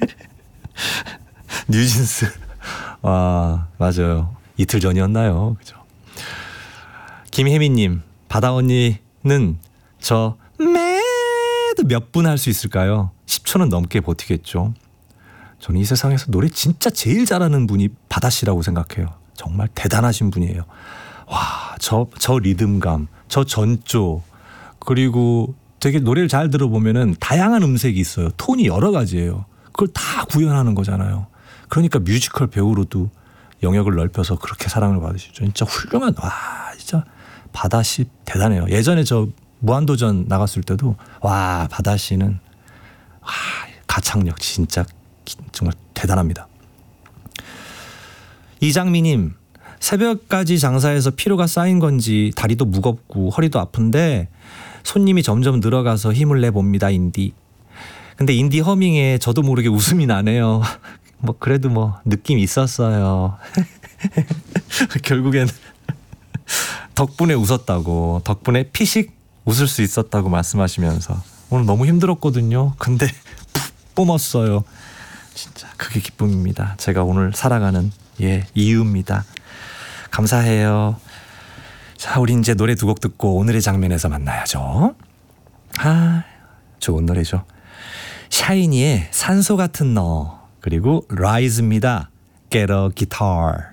뉴진스. 와, 맞아요. 이틀 전이었나요? 그죠? 김혜미님, 바다 언니는 저 매도 몇 분 할 수 있을까요? 10초는 넘게 버티겠죠. 저는 이 세상에서 노래 진짜 제일 잘하는 분이 바다 씨라고 생각해요. 정말 대단하신 분이에요. 와, 저 리듬감, 저 전조, 그리고 되게 노래를 잘 들어보면은 다양한 음색이 있어요. 톤이 여러 가지예요. 그걸 다 구현하는 거잖아요. 그러니까 뮤지컬 배우로도 영역을 넓혀서 그렇게 사랑을 받으시죠. 진짜 훌륭한, 와, 진짜 바다 씨 대단해요. 예전에 저 무한도전 나갔을 때도 와, 바다 씨는 와, 가창력 진짜 정말 대단합니다. 이장미님, 새벽까지 장사해서 피로가 쌓인 건지 다리도 무겁고 허리도 아픈데 손님이 점점 늘어가서 힘을 내봅니다. 인디. 근데 인디 허밍에 저도 모르게 웃음이 나네요. 뭐 그래도 뭐 느낌 있었어요. 결국엔 덕분에 웃었다고, 덕분에 피식 웃을 수 있었다고 말씀하시면서 오늘 너무 힘들었거든요. 근데 푹 뿜었어요. 진짜 그게 기쁨입니다. 제가 오늘 살아가는 이유입니다. 감사해요. 자, 우리 이제 노래 두 곡 듣고 오늘의 장면에서 만나야죠. 아, 좋은 노래죠. 샤이니의 산소 같은 너, 그리고 라이즈입니다. Get a guitar.